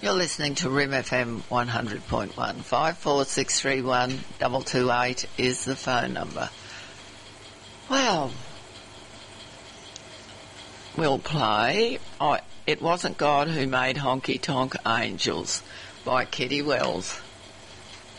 You're listening to RIM FM 100.1. 54631 228 is the phone number. Well, we'll play It Wasn't God Who Made Honky Tonk Angels by Kitty Wells.